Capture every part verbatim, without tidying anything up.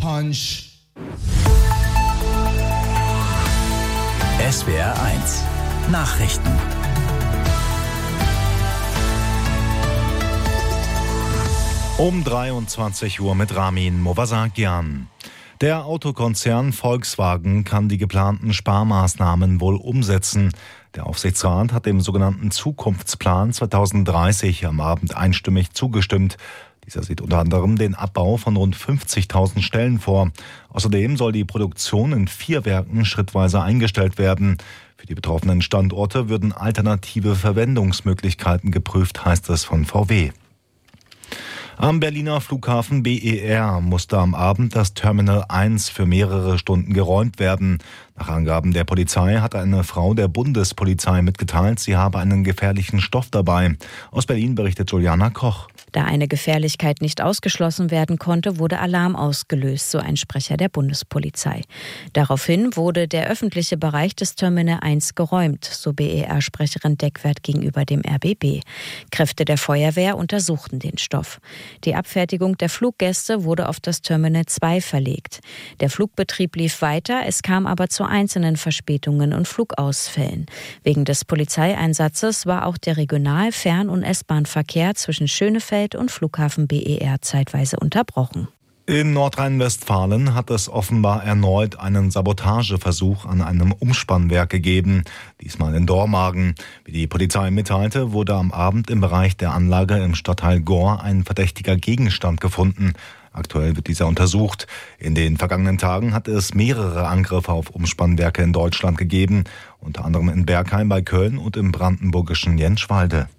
punch. S W R eins Nachrichten. Um dreiundzwanzig Uhr mit Ramin Movasakian. Der Autokonzern Volkswagen kann die geplanten Sparmaßnahmen wohl umsetzen. Der Aufsichtsrat hat dem sogenannten Zukunftsplan zweitausenddreißig am Abend einstimmig zugestimmt. Dieser sieht unter anderem den Abbau von rund fünfzigtausend Stellen vor. Außerdem soll die Produktion in vier Werken schrittweise eingestellt werden. Für die betroffenen Standorte würden alternative Verwendungsmöglichkeiten geprüft, heißt es von V W. Am Berliner Flughafen B E R musste am Abend das Terminal eins für mehrere Stunden geräumt werden. Nach Angaben der Polizei hat eine Frau der Bundespolizei mitgeteilt, sie habe einen gefährlichen Stoff dabei. Aus Berlin berichtet Juliana Koch. Da eine Gefährlichkeit nicht ausgeschlossen werden konnte, wurde Alarm ausgelöst, so ein Sprecher der Bundespolizei. Daraufhin wurde der öffentliche Bereich des Terminal eins geräumt, so B E R-Sprecherin Deckwert gegenüber dem R B B. Kräfte der Feuerwehr untersuchten den Stoff. Die Abfertigung der Fluggäste wurde auf das Terminal zwei verlegt. Der Flugbetrieb lief weiter, es kam aber zu einzelnen Verspätungen und Flugausfällen. Wegen des Polizeieinsatzes war auch der Regional-, Fern- und S-Bahn-Verkehr zwischen Schönefeld und Flughafen B E R zeitweise unterbrochen. In Nordrhein-Westfalen hat es offenbar erneut einen Sabotageversuch an einem Umspannwerk gegeben, diesmal in Dormagen. Wie die Polizei mitteilte, wurde am Abend im Bereich der Anlage im Stadtteil Gohr ein verdächtiger Gegenstand gefunden. Aktuell wird dieser untersucht. In den vergangenen Tagen hat es mehrere Angriffe auf Umspannwerke in Deutschland gegeben, unter anderem in Bergheim bei Köln und im brandenburgischen Jentschwalde.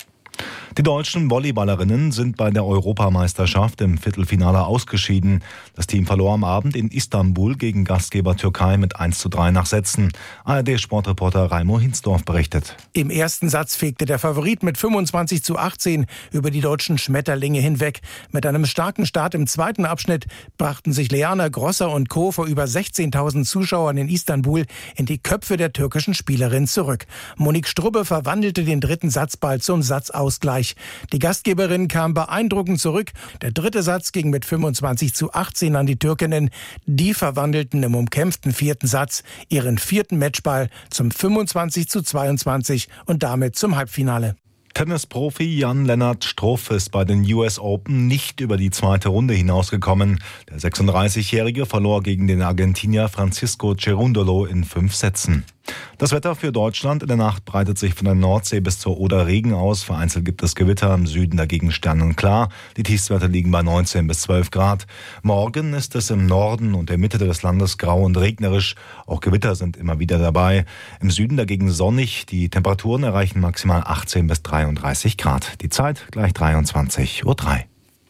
Die deutschen Volleyballerinnen sind bei der Europameisterschaft im Viertelfinale ausgeschieden. Das Team verlor am Abend in Istanbul gegen Gastgeber Türkei mit eins zu drei nach Sätzen. A R D-Sportreporter Raimo Hinsdorf berichtet. Im ersten Satz fegte der Favorit mit fünfundzwanzig zu achtzehn über die deutschen Schmetterlinge hinweg. Mit einem starken Start im zweiten Abschnitt brachten sich Leana Grosser und Co. vor über sechzehntausend Zuschauern in Istanbul in die Köpfe der türkischen Spielerin zurück. Monique Strubbe verwandelte den dritten Satzball zum Satzausgleich. Die Gastgeberin kam beeindruckend zurück. Der dritte Satz ging mit fünfundzwanzig zu achtzehn an die Türkinnen. Die verwandelten im umkämpften vierten Satz ihren vierten Matchball zum fünfundzwanzig zu zweiundzwanzig und damit zum Halbfinale. Tennisprofi Jan-Lennart Struff ist bei den U S Open nicht über die zweite Runde hinausgekommen. Der sechsunddreißigjährige verlor gegen den Argentinier Francisco Cerundolo in fünf Sätzen. Das Wetter für Deutschland: in der Nacht breitet sich von der Nordsee bis zur Oder Regen aus. Vereinzelt gibt es Gewitter, im Süden dagegen sternenklar. Die Tiefstwerte liegen bei neunzehn bis zwölf Grad. Morgen ist es im Norden und der Mitte des Landes grau und regnerisch. Auch Gewitter sind immer wieder dabei. Im Süden dagegen sonnig. Die Temperaturen erreichen maximal achtzehn bis dreiunddreißig Grad. Die Zeit gleich dreiundzwanzig Uhr drei.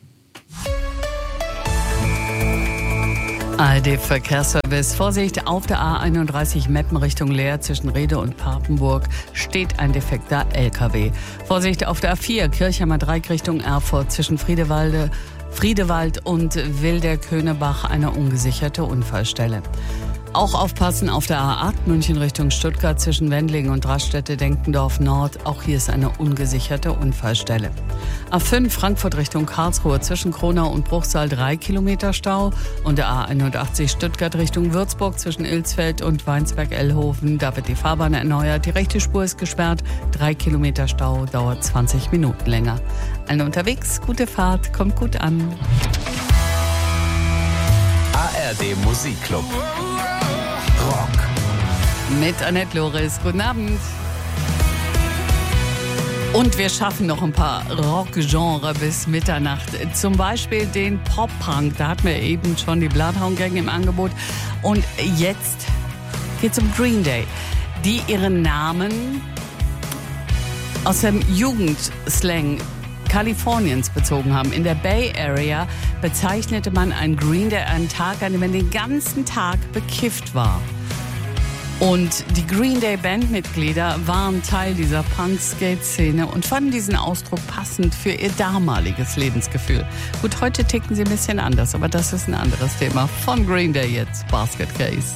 A R D-Verkehrsservice. Vorsicht, auf der A einunddreißig Meppen Richtung Leer zwischen Rede und Papenburg steht ein defekter L K W. Vorsicht, auf der A vier Kirchheimer Dreieck Richtung Erfurt zwischen Friedewalde, Friedewald und Wilderköhnebach eine ungesicherte Unfallstelle. Auch aufpassen auf der A acht München Richtung Stuttgart zwischen Wendlingen und Raststätte-Denkendorf Nord. Auch hier ist eine ungesicherte Unfallstelle. A fünf Frankfurt Richtung Karlsruhe zwischen Kronau und Bruchsal drei Kilometer Stau. Und der A einundachtzig Stuttgart Richtung Würzburg zwischen Ilsfeld und Weinsberg-Ellhofen. Da wird die Fahrbahn erneuert. Die rechte Spur ist gesperrt. Drei Kilometer Stau, dauert zwanzig Minuten länger. Allen unterwegs, gute Fahrt, kommt gut an. A R D Musikclub. Rock. Mit Annette Loris. Guten Abend. Und wir schaffen noch ein paar Rock-Genre bis Mitternacht. Zum Beispiel den Pop-Punk. Da hatten wir eben schon die Bloodhound Gang im Angebot. Und jetzt geht's um Green Day, die ihren Namen aus dem Jugendslang Kaliforniens bezogen haben. In der Bay Area bezeichnete man einen Green Day einen Tag, an dem man den ganzen Tag bekifft war. Und die Green Day Bandmitglieder waren Teil dieser Punk-Skate-Szene und fanden diesen Ausdruck passend für ihr damaliges Lebensgefühl. Gut, heute ticken sie ein bisschen anders, aber das ist ein anderes Thema. Von Green Day jetzt, Basket Case.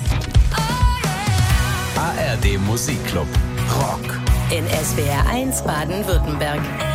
A R D Musikclub. Rock. In S W R eins Baden-Württemberg.